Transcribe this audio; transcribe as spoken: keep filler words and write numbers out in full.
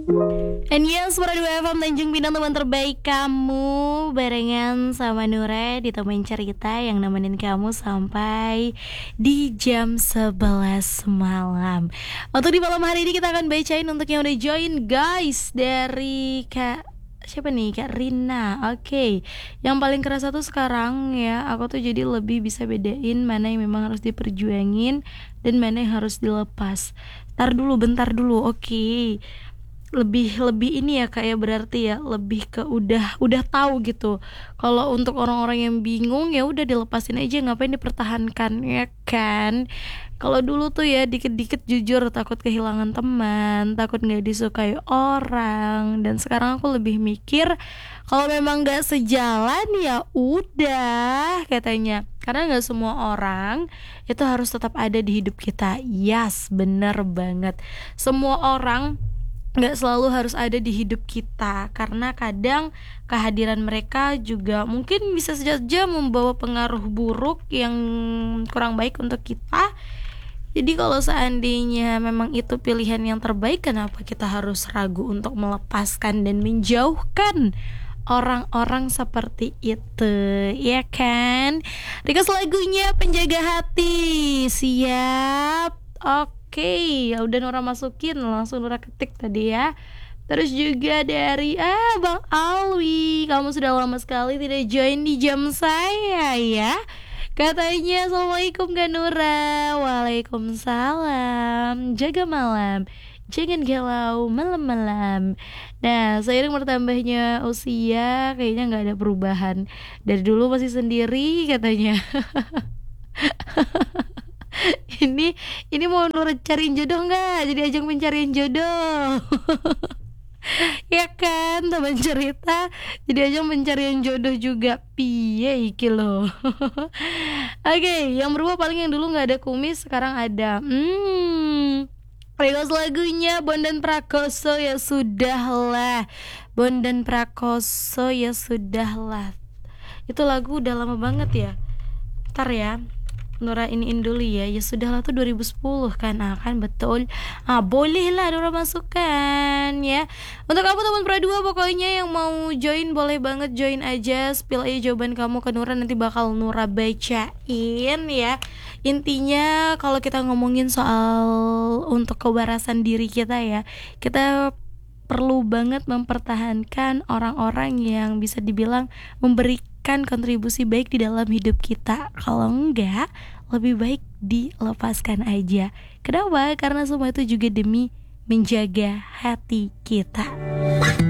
And yes, Suara dua F M Tanjung Pinang, teman terbaik kamu. Barengan sama Nure ditemenin cerita yang nemenin kamu sampai di jam sebelas malam. Untuk di malam hari ini kita akan bacain untuk yang udah join guys. Dari Kak siapa nih? Kak Rina. Oke, okay. Yang paling kerasa tuh sekarang ya, aku tuh jadi lebih bisa bedain mana yang memang harus diperjuangin dan mana yang harus dilepas. Bentar dulu, bentar dulu. Oke, okay. lebih lebih ini ya kayak berarti ya lebih ke udah udah tahu gitu. Kalau untuk orang-orang yang bingung ya udah dilepasin aja, ngapain dipertahankan ya kan. Kalau dulu tuh ya dikit-dikit jujur takut kehilangan teman, takut nggak disukai orang, dan sekarang aku lebih mikir kalau memang nggak sejalan ya udah katanya, karena nggak semua orang itu harus tetap ada di hidup kita. Yes, bener banget, semua orang nggak selalu harus ada di hidup kita, karena kadang kehadiran mereka juga mungkin bisa saja membawa pengaruh buruk yang kurang baik untuk kita. Jadi kalau seandainya memang itu pilihan yang terbaik, kenapa kita harus ragu untuk melepaskan dan menjauhkan orang-orang seperti itu, ya kan? Request lagunya Penjaga Hati. Siap? Oke. Oke, ya udah Nora masukin, langsung Nora ketik tadi ya. Terus juga dari ah Bang Alwi, kamu sudah lama sekali tidak join di jam saya ya. Katanya Assalamualaikum Kak Nora. Waalaikumsalam. Jaga malam, jangan galau malam-malam. Nah, seiring bertambahnya usia kayaknya gak ada perubahan. Dari dulu masih sendiri katanya. Ini ini mau Nura cariin jodoh nggak? Jadi ajang pencarian jodoh. Ya kan, teman cerita. Jadi ajang pencarian jodoh juga. Piye iki loh. Oke, okay, yang berubah paling yang dulu nggak ada kumis, sekarang ada. Hmm. Request lagunya Bondan Prakoso, Ya Sudahlah. Bondan Prakoso, Ya Sudahlah. Itu lagu udah lama banget ya. Ntar ya, Nora iniin dulu ya. Ya Sudahlah tuh dua ribu sepuluh kan. Ah kan betul. Ah boleh lah Nora masukkan ya. Untuk kamu teman Pra dua pokoknya yang mau join boleh banget join aja. Spill aja jawaban kamu ke Nora, nanti bakal Nora bacain ya. Intinya kalau kita ngomongin soal untuk kewarasan diri kita ya, kita perlu banget mempertahankan orang-orang yang bisa dibilang memberikan kontribusi baik di dalam hidup kita. Kalau enggak, lebih baik dilepaskan aja. Kenapa? Karena semua itu juga demi menjaga hati kita.